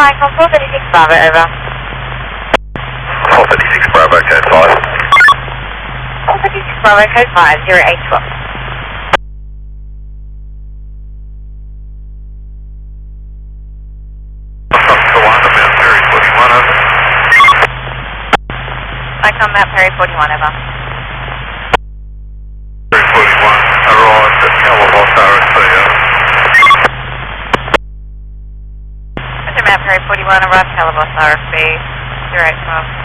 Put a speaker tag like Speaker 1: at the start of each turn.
Speaker 1: Mike on 436 Bravo, over.
Speaker 2: 436 Bravo, code 5.
Speaker 1: 436 Bravo, code 5, 0812. Mike on map, Perry 41, over.
Speaker 2: Perry 41, arrived at Calabos RSP, over.
Speaker 1: Mr. map, Perry 41, arrived Calabos RSP, 0812.